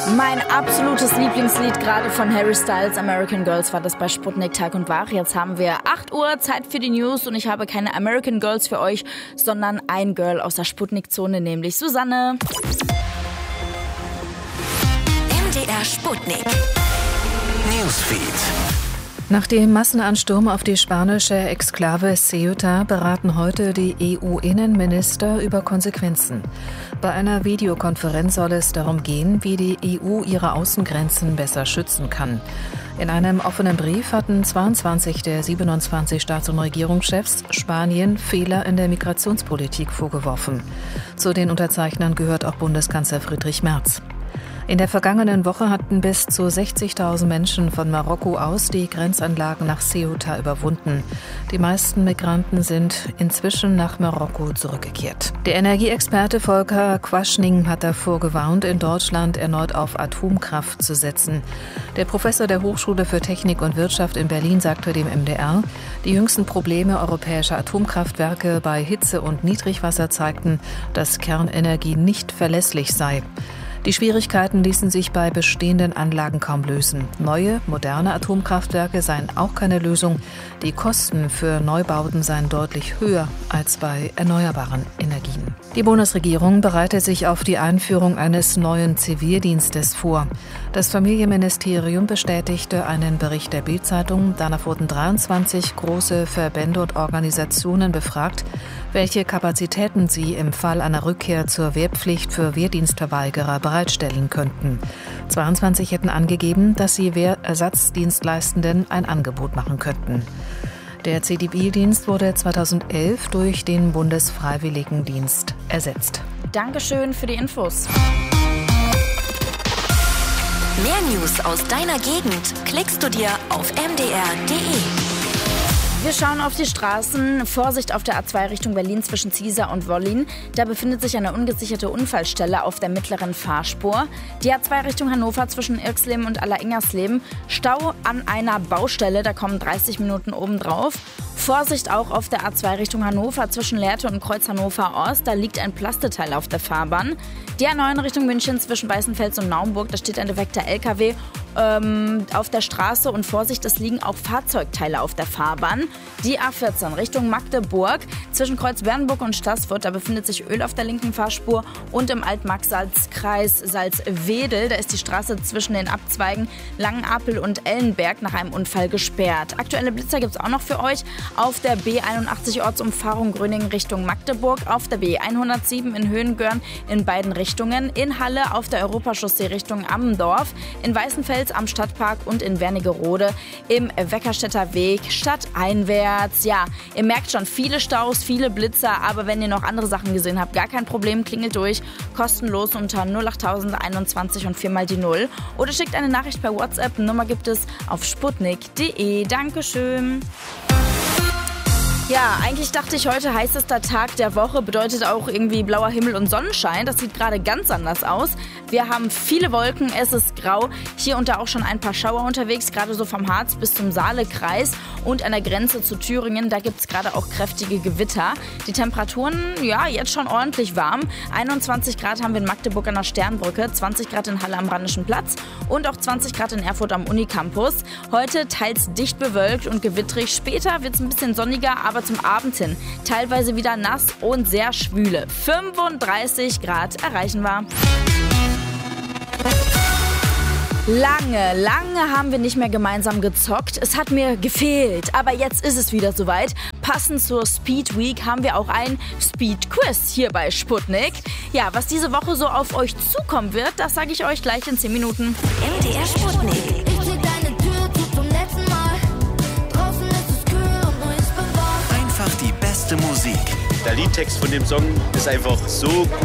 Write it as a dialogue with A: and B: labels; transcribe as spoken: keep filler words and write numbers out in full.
A: Mein absolutes Lieblingslied gerade von Harry Styles, American Girls, war das bei Sputnik Tag und Wach. Jetzt haben wir acht Uhr, Zeit für die News und ich habe keine American Girls für euch, sondern ein Girl aus der Sputnik-Zone, nämlich Susanne.
B: M D R Sputnik Newsfeed.
C: Nach dem Massenansturm auf die spanische Exklave Ceuta beraten heute die E U-Innenminister über Konsequenzen. Bei einer Videokonferenz soll es darum gehen, wie die E U ihre Außengrenzen besser schützen kann. In einem offenen Brief hatten zweiundzwanzig der siebenundzwanzig Staats- und Regierungschefs Spanien Fehler in der Migrationspolitik vorgeworfen. Zu den Unterzeichnern gehört auch Bundeskanzler Friedrich Merz. In der vergangenen Woche hatten bis zu sechzigtausend Menschen von Marokko aus die Grenzanlagen nach Ceuta überwunden. Die meisten Migranten sind inzwischen nach Marokko zurückgekehrt. Der Energieexperte Volker Quaschning hat davor gewarnt, in Deutschland erneut auf Atomkraft zu setzen. Der Professor der Hochschule für Technik und Wirtschaft in Berlin sagte dem M D R, die jüngsten Probleme europäischer Atomkraftwerke bei Hitze und Niedrigwasser zeigten, dass Kernenergie nicht verlässlich sei. Die Schwierigkeiten ließen sich bei bestehenden Anlagen kaum lösen. Neue, moderne Atomkraftwerke seien auch keine Lösung. Die Kosten für Neubauten seien deutlich höher als bei erneuerbaren Energien. Die Bundesregierung bereitet sich auf die Einführung eines neuen Zivildienstes vor. Das Familienministerium bestätigte einen Bericht der Bild-Zeitung. Danach wurden dreiundzwanzig große Verbände und Organisationen befragt, welche Kapazitäten sie im Fall einer Rückkehr zur Wehrpflicht für Wehrdienstverweigerer bereitstellen könnten. zweiundzwanzig hätten angegeben, dass sie Wehrersatzdienstleistenden ein Angebot machen könnten. Der Zivildienst wurde zweitausendelf durch den Bundesfreiwilligendienst ersetzt.
A: Dankeschön für die Infos.
B: Mehr News aus deiner Gegend klickst du dir auf m d r punkt d e.
A: Wir schauen auf die Straßen. Vorsicht auf der A zwei Richtung Berlin zwischen Ziesar und Wollin. Da befindet sich eine ungesicherte Unfallstelle auf der mittleren Fahrspur. Die A zwei Richtung Hannover zwischen Irxleben und Allerengersleben. Stau an einer Baustelle, da kommen dreißig Minuten obendrauf. Vorsicht auch auf der A zwei Richtung Hannover zwischen Lehrte und Kreuz Hannover-Ost. Da liegt ein Plasteteil auf der Fahrbahn. Die A neun Richtung München zwischen Weißenfels und Naumburg. Da steht ein defekter L K W ähm, auf der Straße. Und Vorsicht, es liegen auch Fahrzeugteile auf der Fahrbahn. Die A vierzehn Richtung Magdeburg zwischen Kreuz Bernburg und Staßfurt. Da befindet sich Öl auf der linken Fahrspur. Und im Alt-Max-Kreis Salzwedel. Da ist die Straße zwischen den Abzweigen Langenapel und Ellenberg nach einem Unfall gesperrt. Aktuelle Blitzer gibt es auch noch für euch. Auf der B einundachtzig Ortsumfahrung Gröningen Richtung Magdeburg, auf der B hundertsieben in Höhengörn in beiden Richtungen, in Halle auf der Europachaussee Richtung Ammendorf, in Weißenfels am Stadtpark und in Wernigerode im Weckerstädter Weg stadteinwärts. Ja, ihr merkt schon, viele Staus, viele Blitzer, aber wenn ihr noch andere Sachen gesehen habt, gar kein Problem, klingelt durch, kostenlos unter null acht null null einundzwanzig und viermal die Null oder schickt eine Nachricht per WhatsApp, Nummer gibt es auf sputnik punkt d e. Dankeschön. Ja, eigentlich dachte ich, heute heißester Tag der Woche, bedeutet auch irgendwie blauer Himmel und Sonnenschein. Das sieht gerade ganz anders aus. Wir haben viele Wolken, es ist grau. Hier und da auch schon ein paar Schauer unterwegs, gerade so vom Harz bis zum Saalekreis und an der Grenze zu Thüringen. Da gibt es gerade auch kräftige Gewitter. Die Temperaturen, ja, jetzt schon ordentlich warm. einundzwanzig Grad haben wir in Magdeburg an der Sternbrücke, zwanzig Grad in Halle am Rheinischen Platz und auch zwanzig Grad in Erfurt am Unicampus. Heute teils dicht bewölkt und gewittrig. Später wird es ein bisschen sonniger, aber zum Abend hin teilweise wieder nass und sehr schwüle. fünfunddreißig Grad erreichen wir. Lange, lange haben wir nicht mehr gemeinsam gezockt. Es hat mir gefehlt, aber jetzt ist es wieder soweit. Passend zur Speed Week haben wir auch ein Speed Quiz hier bei Sputnik. Ja, was diese Woche so auf euch zukommen wird, das sage ich euch gleich in zehn Minuten.
B: M D R Sputnik.
D: Die beste Musik. Der Liedtext von dem Song ist einfach so gut.